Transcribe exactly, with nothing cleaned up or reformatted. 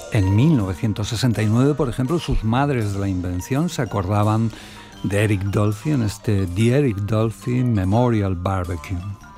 En mil novecientos sesenta y nueve, por ejemplo, sus madres de la invención se acordaban de Eric Dolphy en este The Eric Dolphy Memorial Barbecue.